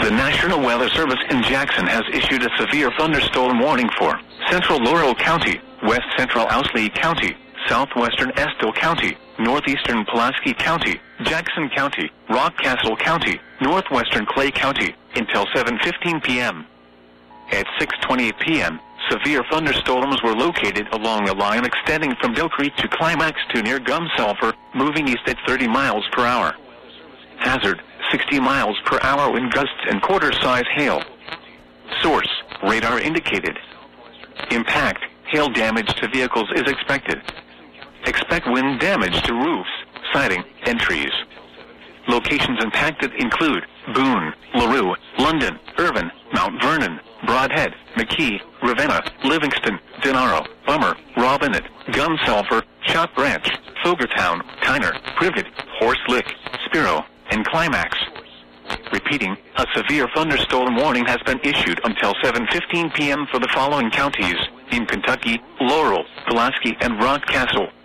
The National Weather Service in Jackson has issued a severe thunderstorm warning for central Laurel County, west central Owsley County, southwestern Estill County, northeastern Pulaski County, Jackson County, Rockcastle County, northwestern Clay County, until 7:15 p.m. At 6:28 p.m., severe thunderstorms were located along a line extending from Dill Creek to Climax to near Gum Sulphur, moving east at 30 miles per hour. Hazard, 60 miles per hour wind gusts and quarter-size hail. Source, radar indicated. Impact, hail damage to vehicles is expected. Expect wind damage to roofs, siding, and trees. Locations impacted include Boone, LaRue, London, Irvin, Mount Vernon, Brodhead, McKee, Ravenna, Livingston, Denaro, Bummer, Robinette, Gum Sulphur, Shot Branch, Fogertown, Tyner, Privet, Horse Lick, Spiro, and Climax. Repeating, a severe thunderstorm warning has been issued until 7:15 p.m. for the following counties in Kentucky: Laurel, Pulaski, and Rockcastle.